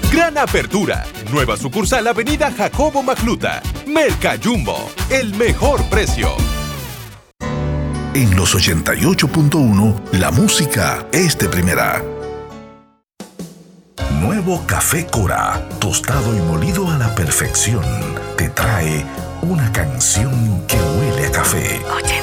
Gran apertura. Nueva sucursal Avenida Jacobo Macluta. Mercajumbo. El mejor precio. En los 88.1, la música es de primera. Nuevo Café Cora, tostado y molido a la perfección, te trae una canción que huele a café. Oye,